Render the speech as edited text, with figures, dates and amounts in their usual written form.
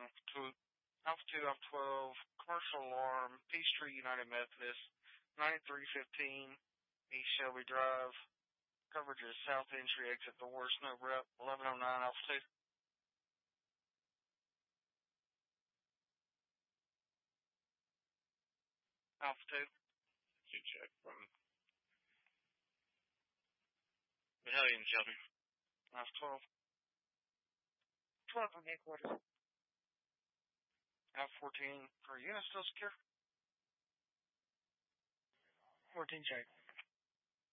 Alpha 2, Alpha 12, commercial alarm, Peachtree United Methodist, 9315 East Shelby Drive. Coverage is south entry, exit door, snow rep, 1109 Alpha 2. Alpha 2. Check from Medallion, Shelby. Alpha 12. 12 from headquarters. Alpha 14. Are you still secure? 14 check.